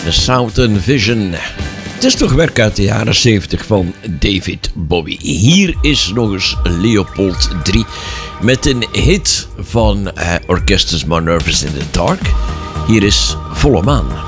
Southern Vision. Het is toch werk uit de jaren 70 van David Bowie. Hier is nog eens Leopold III met een hit van Orchestus More Nervous in the Dark. Hier is Volle Maan.